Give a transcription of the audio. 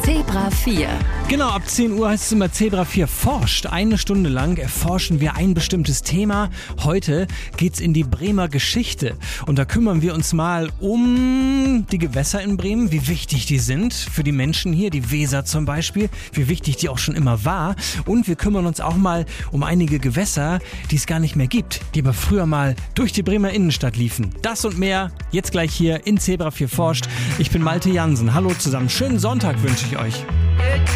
Zebra 4. Genau, ab 10 Uhr heißt es immer Zebra 4 forscht. Eine Stunde lang erforschen wir ein bestimmtes Thema. Heute geht's in die Bremer Geschichte. Und da kümmern wir uns mal um die Gewässer in Bremen, wie wichtig die sind für die Menschen hier, die Weser zum Beispiel, wie wichtig die auch schon immer war. Und wir kümmern uns auch mal um einige Gewässer, die es gar nicht mehr gibt, die aber früher mal durch die Bremer Innenstadt liefen. Das und mehr jetzt gleich hier in Zebra 4 forscht. Ich bin Malte Jansen. Hallo zusammen. Schönen Sonntag wünsche ich euch.